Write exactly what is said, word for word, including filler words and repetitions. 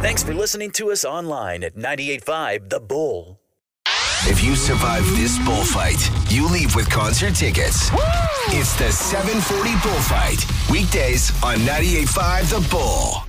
Thanks for listening to us online at ninety-eight point five The Bull. If you survive this bullfight, you leave with concert tickets. Woo! It's the seven forty Bullfight. Weekdays on ninety-eight point five The Bull.